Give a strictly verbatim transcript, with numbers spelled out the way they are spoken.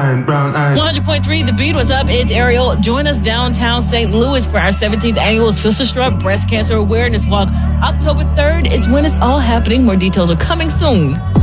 nine brown eyes. one hundred point three, The Beat. What's up? It's Ariel. Join us downtown Saint Louis for our seventeenth annual Sister Struck Breast Cancer Awareness Walk. October third is when it's all happening. More details are coming soon.